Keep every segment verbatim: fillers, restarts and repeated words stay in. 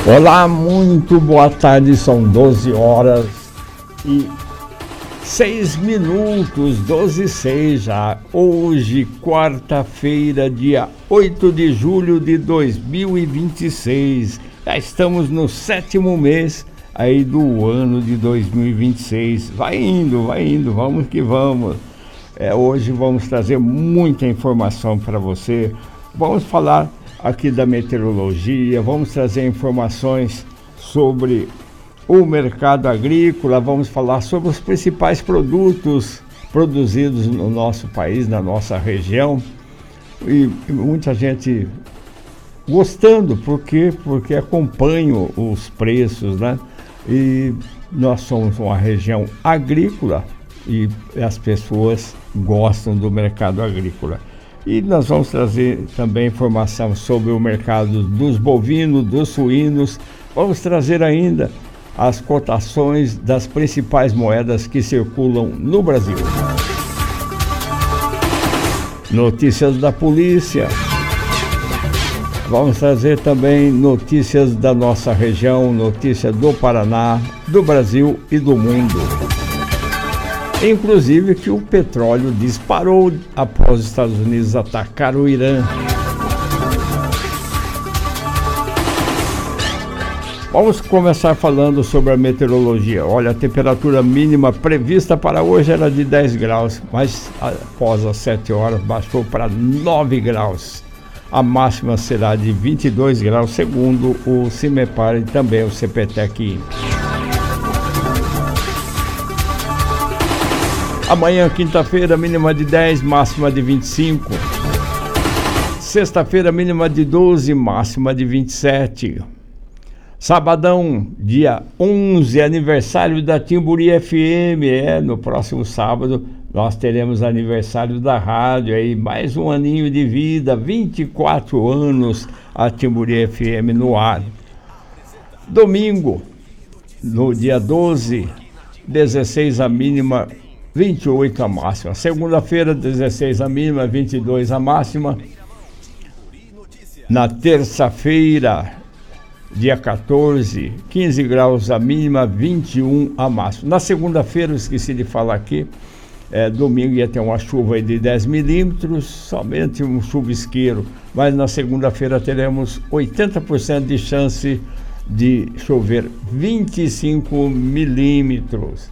Olá, muito boa tarde, são doze horas e seis minutos, doze e seis já. Hoje, quarta-feira, dia oito de julho de dois mil e vinte e seis. Já estamos no sétimo mês aí do ano de dois mil e vinte e seis. Vai indo, vai indo, vamos que vamos. É, hoje vamos trazer muita informação para você. Vamos falar aqui da meteorologia, vamos trazer informações sobre o mercado agrícola, vamos falar sobre os principais produtos produzidos no nosso país, na nossa região, e muita gente gostando, porque porque acompanham os preços, né? E nós somos uma região agrícola e as pessoas gostam do mercado agrícola. E nós vamos trazer também informação sobre o mercado dos bovinos, dos suínos. Vamos trazer ainda as cotações das principais moedas que circulam no Brasil. Notícias da polícia. Vamos trazer também notícias da nossa região, notícias do Paraná, do Brasil e do mundo. Inclusive que o petróleo disparou após os Estados Unidos atacar o Irã. Vamos começar falando sobre a meteorologia. Olha, a temperatura mínima prevista para hoje era de dez graus, mas após as sete horas baixou para nove graus. A máxima será de vinte e dois graus, segundo o CIMEPAR e também o CPTEC. Amanhã, quinta-feira, mínima de dez, máxima de vinte e cinco. Sexta-feira, mínima de doze, máxima de vinte e sete. Sabadão, dia onze, aniversário da Timburi F M. É, no próximo sábado nós teremos aniversário da rádio, aí mais um aninho de vida, vinte e quatro anos a Timburi F M no ar. Domingo, no dia doze, dezesseis a mínima, vinte e oito a máxima. Segunda-feira, dezesseis a mínima, vinte e dois a máxima. Na terça-feira, dia quatorze, quinze graus a mínima, vinte e um a máxima. Na segunda-feira, eu esqueci de falar aqui, é, domingo ia ter uma chuva aí de dez milímetros, somente um chuvisqueiro, mas na segunda-feira teremos oitenta por cento de chance de chover vinte e cinco milímetros.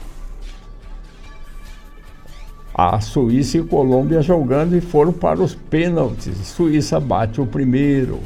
A Suíça e Colômbia jogando e foram para os pênaltis. Suíça bate o primeiro.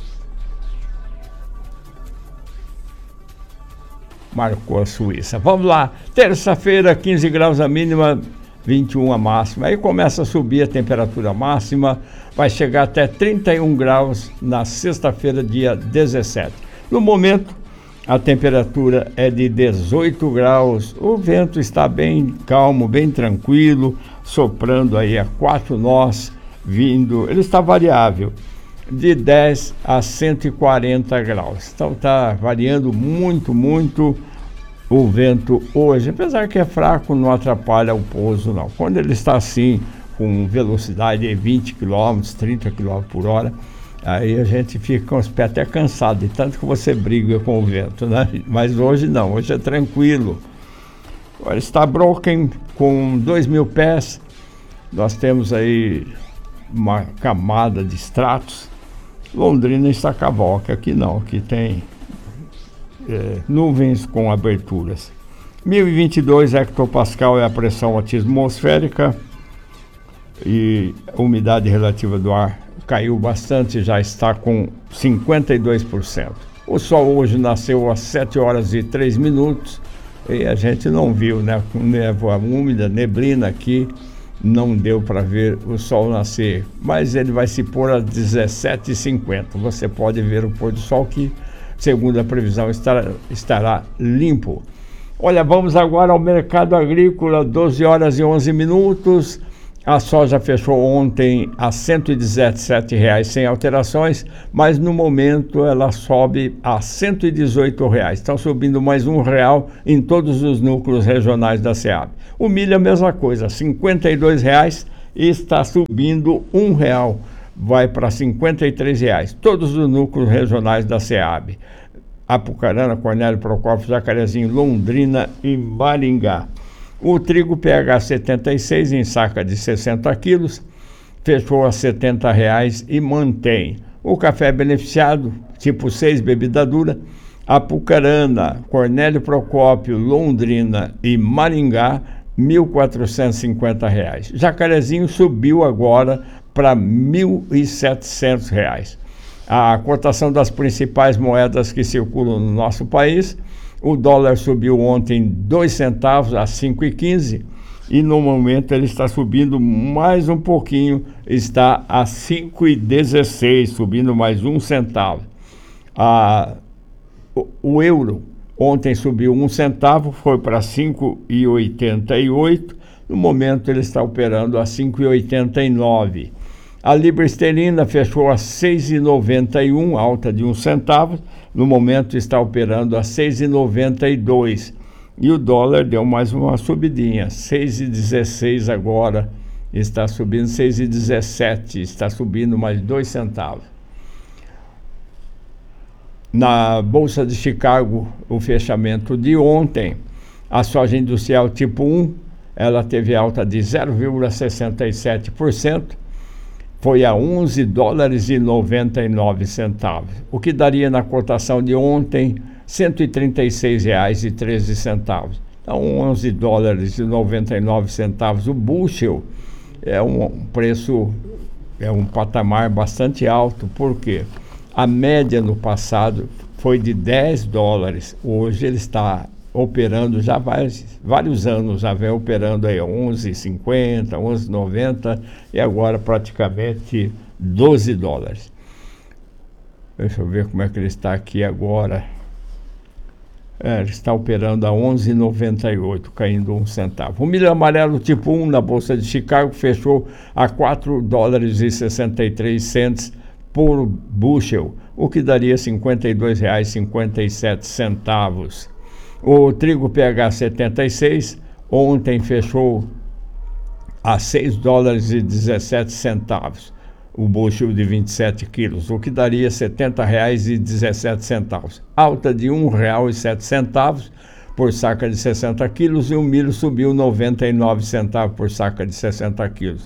Marcou a Suíça. Vamos lá. Terça-feira, quinze graus a mínima, vinte e um a máxima. Aí começa a subir a temperatura máxima. Vai chegar até trinta e um graus na sexta-feira, dia dezessete. No momento, a temperatura é de dezoito graus, o vento está bem calmo, bem tranquilo, soprando aí a quatro nós, vindo, ele está variável, de dez a cento e quarenta graus. Então está variando muito, muito o vento hoje, apesar que é fraco, não atrapalha o pouso não. Quando ele está assim, com velocidade de vinte quilômetros, trinta quilômetros por hora, aí a gente fica com os pés até cansado, de tanto que você briga com o vento, né? Mas hoje não, hoje é tranquilo. Agora está Broken com dois mil pés. Nós temos aí uma camada de estratos. Londrina está cavoca, aqui não, aqui tem é, nuvens com aberturas. mil e vinte e dois hectopascal é a pressão atmosférica e a umidade relativa do ar caiu bastante, já está com cinquenta e dois por cento. O sol hoje nasceu às sete horas e três minutos e a gente não viu, né? Com névoa úmida, neblina aqui, não deu para ver o sol nascer, mas ele vai se pôr às dezessete e cinquenta. Você pode ver o pôr do sol que, segundo a previsão, estará, estará limpo. Olha, vamos agora ao mercado agrícola, doze horas e onze minutos. A soja fechou ontem a cento e dezessete reais sem alterações, mas no momento ela sobe a cento e dezoito reais. Estão subindo mais um real em todos os núcleos regionais da SEAB. O milho é a mesma coisa, cinquenta e dois reais e está subindo um real, vai para cinquenta e três reais. Todos os núcleos regionais da SEAB. Apucarana, Cornélio Procópio, Jacarezinho, Londrina e Maringá. O trigo P H setenta e seis em saca de sessenta quilos, fechou a setenta reais e mantém. O café beneficiado, tipo seis, bebida dura, Apucarana, Cornélio Procópio, Londrina e Maringá, mil quatrocentos e cinquenta reais. Jacarezinho subiu agora para mil e setecentos reais. A cotação das principais moedas que circulam no nosso país: o dólar subiu ontem dois centavos a cinco e quinze e no momento ele está subindo mais um pouquinho, está a cinco e dezesseis, subindo mais um centavo. A, o, o euro ontem subiu um centavo, foi para cinco e oitenta e oito, no momento ele está operando a cinco e oitenta e nove. A libra esterlina fechou a seis e noventa e um, alta de um centavo, no momento está operando a seis e noventa e dois. E o dólar deu mais uma subidinha, seis e dezesseis agora, está subindo seis e dezessete, está subindo mais dois centavos. Na Bolsa de Chicago, o fechamento de ontem, a soja industrial tipo um, ela teve alta de zero vírgula sessenta e sete por cento, foi a onze dólares e noventa e nove centavos, o que daria na cotação de ontem cento e trinta e seis reais e treze centavos. Então, onze dólares e noventa e nove centavos. O bushel é um preço, é um patamar bastante alto, porque a média no passado foi de dez dólares, hoje ele está operando já vários, vários anos, já vem operando aí onze e cinquenta, onze e noventa e agora praticamente doze dólares. Deixa eu ver como é que ele está aqui agora. É, ele está operando a onze e noventa e oito, caindo um centavo. O milho amarelo tipo um na Bolsa de Chicago fechou a quatro dólares e sessenta e três centavos por bushel, o que daria cinquenta e dois reais e cinquenta e sete centavos. O trigo P H setenta e seis ontem fechou a seis dólares e dezessete centavos, o bushel de vinte e sete quilos, o que daria setenta reais e dezessete centavos, alta de um real e sete centavos por saca de sessenta quilos, e o milho subiu noventa e nove centavos por saca de sessenta quilos.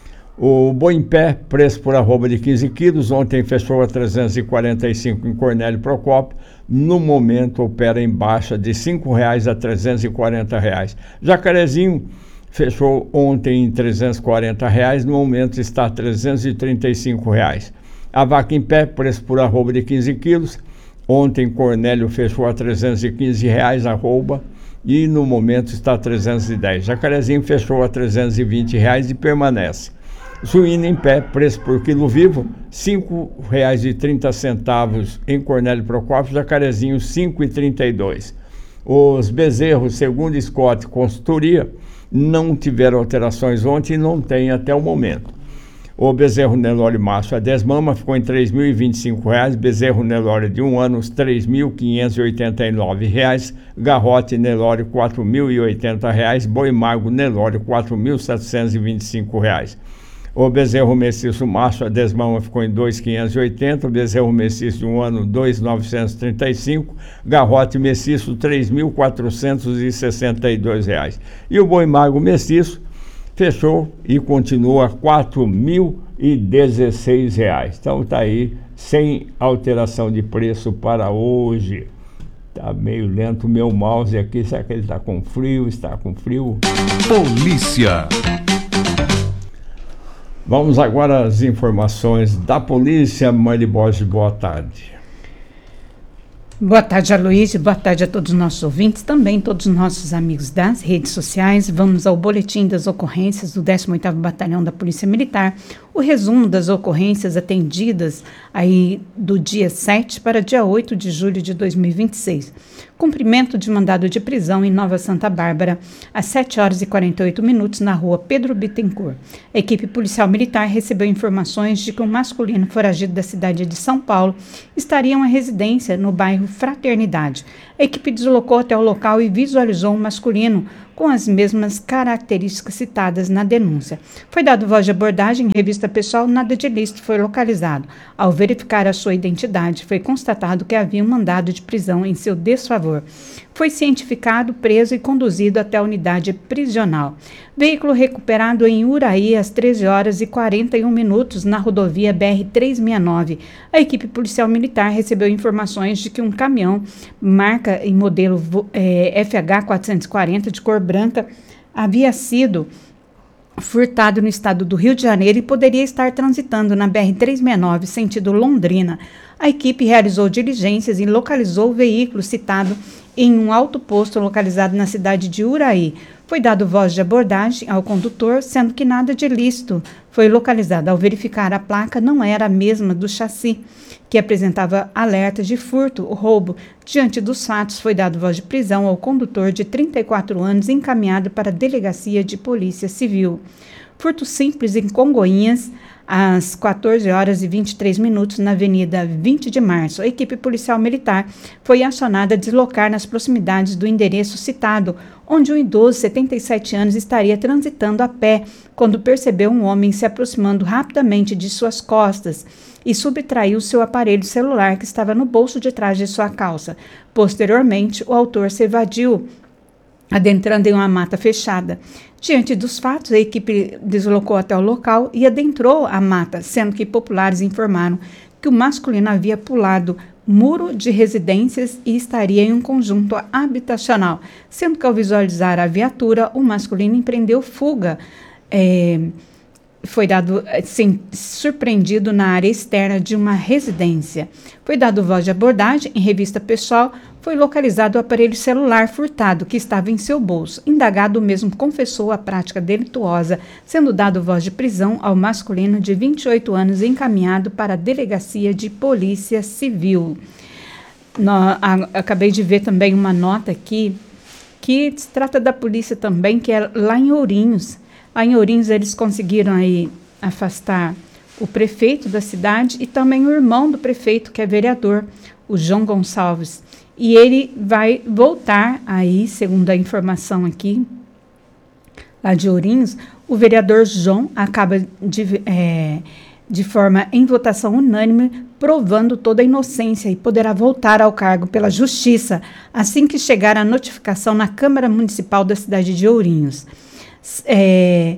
O boi em pé, preço por arroba de quinze quilos, ontem fechou a trezentos e quarenta e cinco em Cornélio Procópio, no momento opera em baixa de cinco reais a trezentos e quarenta reais. Jacarezinho fechou ontem em trezentos e quarenta reais, no momento está a trezentos e trinta e cinco reais. A vaca em pé, preço por arroba de quinze quilos, ontem Cornélio fechou a trezentos e quinze reais arroba e no momento está a trezentos e dez. Jacarezinho fechou a trezentos e vinte reais e permanece. Suína em pé, preço por quilo vivo, cinco reais e trinta centavos em Cornélio Procópio, Jacarezinho cinco reais e trinta e dois. Os bezerros, segundo Scott Consultoria, não tiveram alterações ontem e não tem até o momento. O bezerro Nelore macho a desmama ficou em três mil e vinte e cinco reais, bezerro Nelore de um ano, três mil quinhentos e oitenta e nove reais, garrote Nelore quatro mil e oitenta reais, boi mago Nelore quatro mil setecentos e vinte e cinco reais. O bezerro mestiço macho a desmama ficou em dois mil quinhentos e oitenta, o bezerro mestiço de um ano dois mil novecentos e trinta e cinco, garrote mestiço três mil quatrocentos e sessenta e dois reais. E o boi mago mestiço fechou e continua quatro mil e dezesseis reais. Então tá aí, sem alteração de preço para hoje. Tá meio lento o meu mouse aqui, será que ele está com frio? Está com frio? Polícia. Vamos agora às informações da polícia. Marli Borges, boa tarde. Boa tarde, Aloysio. Boa tarde a todos os nossos ouvintes, também todos os nossos amigos das redes sociais. Vamos ao boletim das ocorrências do décimo oitavo Batalhão da Polícia Militar. O resumo das ocorrências atendidas aí do dia sete para dia oito de julho de dois mil e vinte e seis. Cumprimento de mandado de prisão em Nova Santa Bárbara, às sete horas e quarenta e oito minutos, na rua Pedro Bittencourt. A equipe policial militar recebeu informações de que um masculino foragido da cidade de São Paulo estaria em uma residência no bairro Fraternidade. A equipe deslocou até o local e visualizou um masculino com as mesmas características citadas na denúncia. Foi dado voz de abordagem em revista pessoal, nada de ilícito foi localizado. Ao verificar a sua identidade, foi constatado que havia um mandado de prisão em seu desfavor. Foi cientificado, preso e conduzido até a unidade prisional. Veículo recuperado em Uraí às treze horas e quarenta e um minutos na rodovia B R trezentos e sessenta e nove. A equipe policial militar recebeu informações de que um caminhão, marca em modelo é, F H quatrocentos e quarenta, de cor branca, havia sido furtado no estado do Rio de Janeiro e poderia estar transitando na B R trezentos e sessenta e nove, sentido Londrina. A equipe realizou diligências e localizou o veículo citado em um alto posto localizado na cidade de Uraí. Foi dado voz de abordagem ao condutor, sendo que nada de ilícito foi localizado. Ao verificar a placa, não era a mesma do chassi, que apresentava alertas de furto ou roubo. Diante dos fatos, foi dado voz de prisão ao condutor de trinta e quatro anos, encaminhado para a Delegacia de Polícia Civil. Furto simples em Congonhas, às quatorze horas e vinte e três minutos, na Avenida vinte de março. A equipe policial militar foi acionada a deslocar nas proximidades do endereço citado, onde um idoso de setenta e sete anos estaria transitando a pé, quando percebeu um homem se aproximando rapidamente de suas costas e subtraiu seu aparelho celular que estava no bolso de trás de sua calça. Posteriormente, o autor se evadiu, adentrando em uma mata fechada. Diante dos fatos, a equipe deslocou até o local e adentrou a mata, sendo que populares informaram que o masculino havia pulado muro de residências e estaria em um conjunto habitacional, sendo que ao visualizar a viatura, o masculino empreendeu fuga. É, foi dado, sim, surpreendido na área externa de uma residência. Foi dado voz de abordagem em revista pessoal. Foi localizado o aparelho celular furtado que estava em seu bolso. Indagado, o mesmo confessou a prática delituosa, sendo dado voz de prisão ao masculino de vinte e oito anos, encaminhado para a Delegacia de Polícia Civil. No, a, acabei de ver também uma nota aqui que se trata da polícia também, que é lá em Ourinhos. Lá em Ourinhos eles conseguiram aí afastar o prefeito da cidade e também o irmão do prefeito, que é vereador, o João Gonçalves. E ele vai voltar aí, segundo a informação aqui, lá de Ourinhos, o vereador João acaba de, é, de forma em votação unânime, provando toda a inocência e poderá voltar ao cargo pela justiça assim que chegar a notificação na Câmara Municipal da cidade de Ourinhos. É,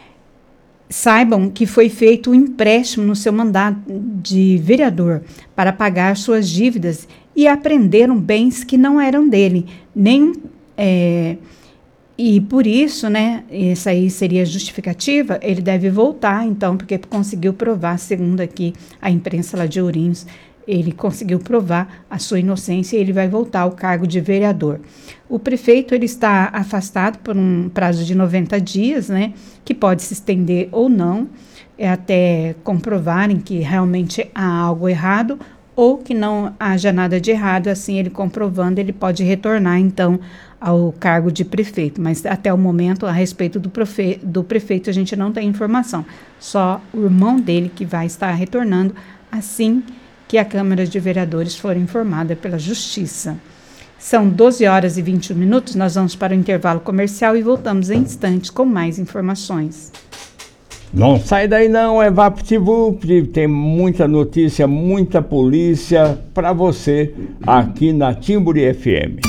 saibam que foi feito um empréstimo no seu mandato de vereador para pagar suas dívidas e apreenderam bens que não eram dele, nem é, e por isso, né, essa aí seria justificativa, ele deve voltar, então, porque conseguiu provar, segundo aqui a imprensa lá de Ourinhos, ele conseguiu provar a sua inocência e ele vai voltar ao cargo de vereador. O prefeito, ele está afastado por um prazo de noventa dias, né, que pode se estender ou não, é, até comprovarem que realmente há algo errado ou que não haja nada de errado. Assim, ele comprovando, ele pode retornar, então, ao cargo de prefeito. Mas, até o momento, a respeito do, profe- do prefeito, a gente não tem informação. Só o irmão dele que vai estar retornando assim que a Câmara de Vereadores for informada pela Justiça. São doze horas e vinte e um minutos, nós vamos para o intervalo comercial e voltamos em instantes com mais informações. Não sai daí não, é VaptVupt, tem muita notícia, muita polícia para você aqui na Timburi F M.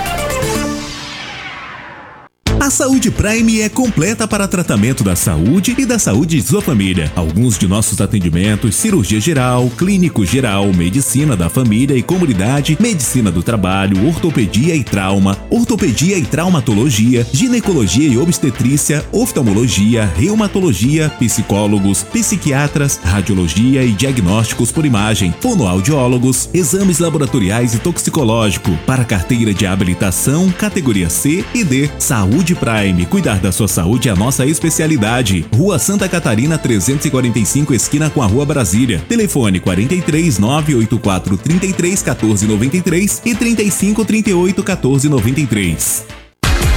A Saúde Prime é completa para tratamento da saúde e da saúde de sua família. Alguns de nossos atendimentos: cirurgia geral, clínico geral, medicina da família e comunidade, medicina do trabalho, ortopedia e trauma, ortopedia e traumatologia, ginecologia e obstetrícia, oftalmologia, reumatologia, psicólogos, psiquiatras, radiologia e diagnósticos por imagem, fonoaudiólogos, exames laboratoriais e toxicológico. Para carteira de habilitação, categoria C e D. Saúde Prime, cuidar da sua saúde é a nossa especialidade. Rua Santa Catarina trezentos e quarenta e cinco, esquina com a Rua Brasília. Telefone quarenta e três, nove oito quatro, trinta e três, quatorze, noventa e três e trinta e cinco, trinta e oito, quatorze, noventa e três.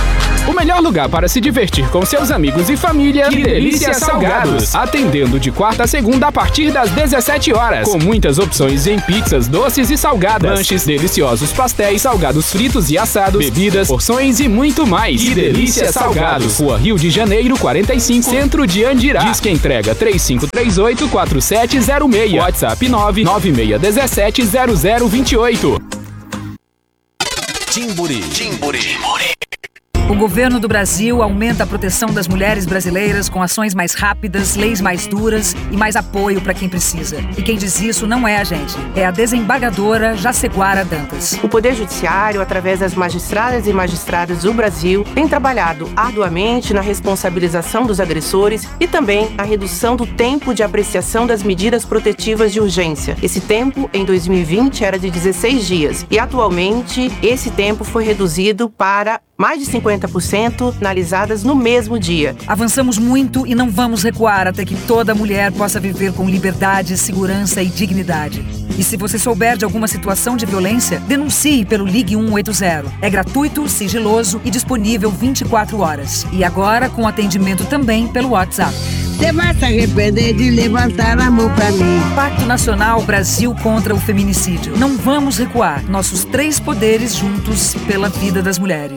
O melhor lugar para se divertir com seus amigos e família. Que Delícia Salgados. Atendendo de quarta a segunda a partir das dezessete horas. Com muitas opções em pizzas, doces e salgadas. Lanches, deliciosos pastéis, salgados fritos e assados, bebidas, porções e muito mais. Que Delícia Salgados. Rua Rio de Janeiro, quarenta e cinco, Centro de Andirá. Disque entrega três cinco três oito, quatro sete zero seis. WhatsApp nove nove seis um sete zero zero dois oito. Timburi. Timburi. O governo do Brasil aumenta a proteção das mulheres brasileiras com ações mais rápidas, leis mais duras e mais apoio para quem precisa. E quem diz isso não é a gente, é a desembargadora Jaceguara Dantas. O Poder Judiciário, através das magistradas e magistrados do Brasil, tem trabalhado arduamente na responsabilização dos agressores e também na redução do tempo de apreciação das medidas protetivas de urgência. Esse tempo, em dois mil e vinte, era de dezesseis dias e, atualmente, esse tempo foi reduzido para mais de cinquenta por cento finalizadas no mesmo dia. Avançamos muito e não vamos recuar até que toda mulher possa viver com liberdade, segurança e dignidade. E se você souber de alguma situação de violência, denuncie pelo Ligue um oito zero. É gratuito, sigiloso e disponível vinte e quatro horas. E agora com atendimento também pelo WhatsApp. Você vai se arrepender de levantar a mão pra mim. Pacto Nacional Brasil contra o Feminicídio. Não vamos recuar. Nossos três poderes juntos pela vida das mulheres.